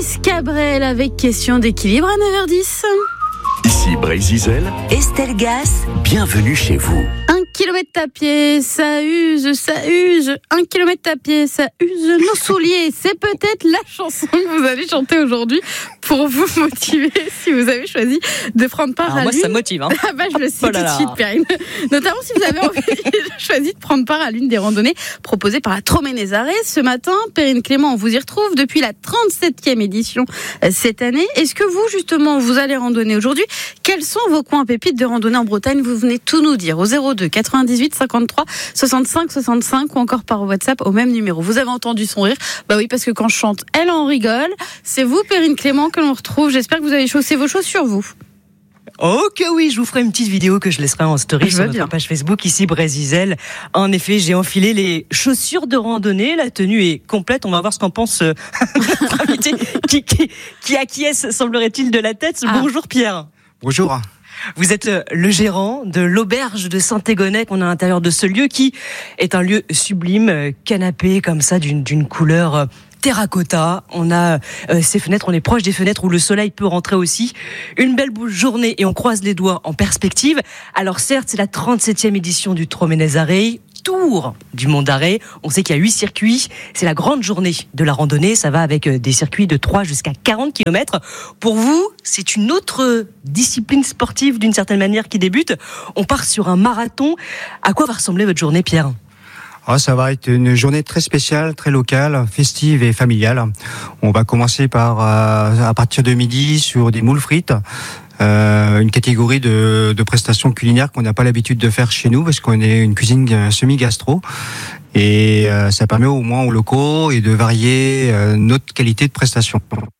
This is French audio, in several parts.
Régis Cabrel avec question d'équilibre à 9h10. Ici Brézizel, Estelle Gas, bienvenue chez vous. 1 kilomètre à pied, ça use. 1 kilomètre à pied, ça use nos souliers. C'est peut-être la chanson que vous allez chanter aujourd'hui pour vous motiver si vous avez choisi de prendre part à moi, l'une. ça me motive. Hein. Ah bah, je le sais tout de suite, Perrine. Notamment si vous avez choisi de prendre part à l'une des randonnées proposées par la Troménézarès. Ce matin, Perrine Clément, on vous y retrouve depuis la 37e édition cette année. Est-ce que vous, justement, vous allez randonner aujourd'hui ? Quels sont vos coins pépites de randonnée en Bretagne ? Vous venez tout nous dire au 02 98 53 65 65 ou encore par WhatsApp au même numéro. Vous avez entendu son rire ? Bah oui, parce que quand je chante, elle en rigole. C'est vous, Perrine Clément, que l'on retrouve. J'espère que vous avez chaussé vos chaussures, vous. Oh que oui, je vous ferai une petite vidéo que je laisserai en story sur notre page Facebook, ici Brézizel. En effet, j'ai enfilé les chaussures de randonnée, la tenue est complète, on va voir ce qu'en pense notre invité qui acquiesce, semblerait-il, de la tête. Bonjour Pierre. Bonjour. Vous êtes le gérant de l'auberge de Saint-Égonec. On est à l'intérieur de ce lieu qui est un lieu sublime, canapé comme ça d'une couleur terracotta. On a ces fenêtres, on est proche des fenêtres où le soleil peut rentrer aussi. Une belle journée et on croise les doigts en perspective. Alors certes, c'est la 37e édition du Troménézarès. Tour du Mont d'Arrée. On sait qu'il y a 8 circuits. C'est la grande journée de la randonnée. Ça va avec des circuits de 3 jusqu'à 40 km. Pour vous, c'est une autre discipline sportive d'une certaine manière qui débute. On part sur un marathon. À quoi va ressembler votre journée, Pierre ? Ça va être une journée très spéciale, très locale, festive et familiale. On va commencer par, à partir de midi, sur des moules frites. Une catégorie de prestations culinaires qu'on n'a pas l'habitude de faire chez nous parce qu'on est une cuisine semi-gastro et ça permet au moins aux locaux et de varier notre qualité de prestation.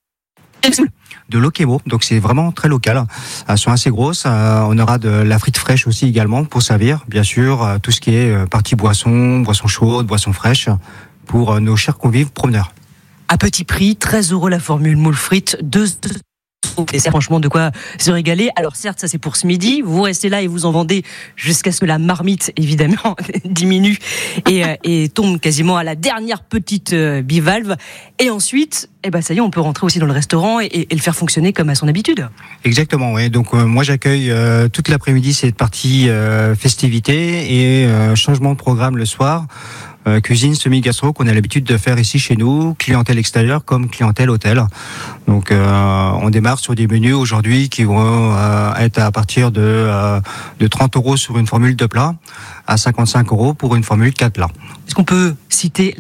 De l'okemo, donc c'est vraiment très local. Elles sont assez grosses. On aura de la frite fraîche aussi également pour servir, bien sûr, tout ce qui est partie boisson chaude, boisson fraîche pour nos chers convives promeneurs. À petit prix, 13 € la formule moule frites, 2 et c'est franchement de quoi se régaler. Alors certes, ça c'est pour ce midi. Vous restez là et vous en vendez jusqu'à ce que la marmite, évidemment, diminue et tombe quasiment à la dernière petite bivalve. Et ensuite, ça y est, on peut rentrer aussi dans le restaurant et le faire fonctionner comme à son habitude. Exactement, oui. Donc moi j'accueille toute l'après-midi cette partie festivité et changement de programme le soir. Cuisine semi-gastro qu'on a l'habitude de faire ici chez nous, clientèle extérieure comme clientèle hôtel. Donc on démarre sur des menus aujourd'hui qui vont être à partir de 30 € sur une formule de plat, à 55 € pour une formule 4 plats. Est-ce qu'on peut citer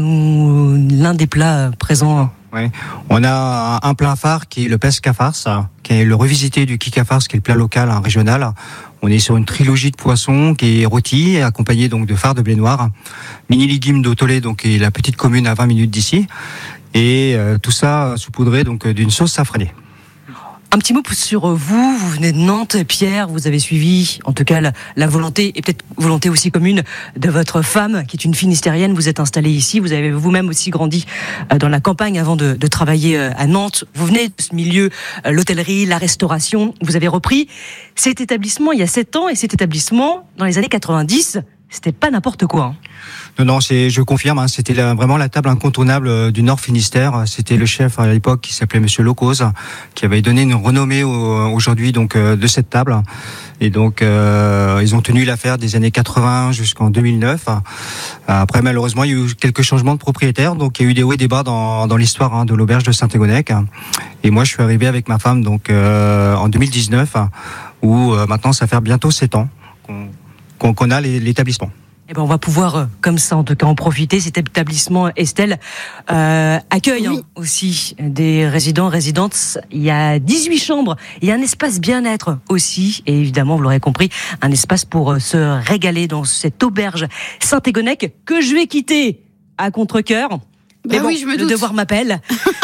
l'un des plats présents ? Oui, on a un plat phare qui est le pesca farce, qui est le revisité du kika farce, qui est le plat local régional. On est sur une trilogie de poissons qui est rôti, accompagnée donc de fards de blé noir, mini légumes d'Otolé, donc qui est la petite commune à 20 minutes d'ici, et tout ça saupoudré donc d'une sauce safranée. Un petit mot sur vous venez de Nantes, Pierre, vous avez suivi en tout cas la volonté, et peut-être volonté aussi commune de votre femme, qui est une finistérienne, vous êtes installé ici, vous avez vous-même aussi grandi dans la campagne avant de travailler à Nantes, vous venez de ce milieu, l'hôtellerie, la restauration, vous avez repris cet établissement il y a 7 ans, et cet établissement, dans les années 90, c'était pas n'importe quoi. Non, je confirme, c'était vraiment la table incontournable du Nord Finistère. C'était le chef à l'époque qui s'appelait Monsieur Locose, qui avait donné une renommée aujourd'hui donc de cette table. Et donc ils ont tenu l'affaire des années 80 jusqu'en 2009. Après malheureusement il y a eu quelques changements de propriétaires, donc il y a eu des hauts et des bas dans l'histoire de l'auberge de Saint-Égonec. Et moi je suis arrivé avec ma femme donc en 2019, où maintenant ça fait bientôt 7 ans qu'on a l'établissement. On va pouvoir, comme ça en tout cas, en profiter. Cet établissement, Estelle, accueille aussi des résidents, résidentes. Il y a 18 chambres, il y a un espace bien-être aussi. Et évidemment, vous l'aurez compris, un espace pour se régaler dans cette auberge Saint-Égonec que je vais quitter à contre-cœur. Mais bon, je me doute. Le devoir m'appelle.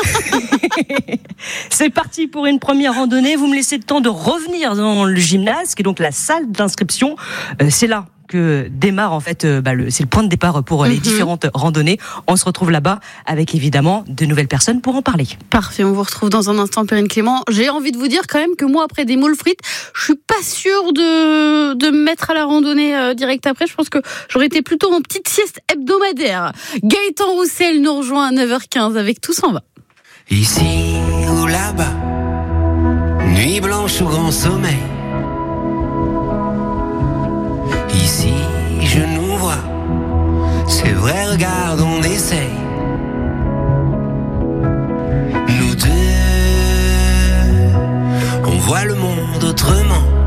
C'est parti pour une première randonnée. Vous me laissez le temps de revenir dans le gymnase, qui est donc la salle d'inscription. C'est là que démarre en fait, c'est le point de départ pour les différentes randonnées. On se retrouve là-bas avec évidemment de nouvelles personnes pour en parler. Parfait, on vous retrouve dans un instant, Perrine Clément. J'ai envie de vous dire quand même que moi, après des moules frites, je suis pas sûre de me mettre à la randonnée direct après. Je pense que j'aurais été plutôt en petite sieste hebdomadaire. Gaëtan Roussel nous rejoint à 9h15 avec Tout s'en va. Ici ou là-bas, nuit blanche ou grand sommeil. Ici je nous vois, c'est vrai, regarde, on essaye. Nous deux, on voit le monde autrement.